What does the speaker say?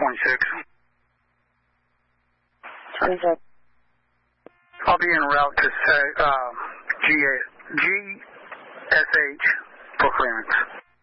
26. 26. I'll be en route to GSH for clearance.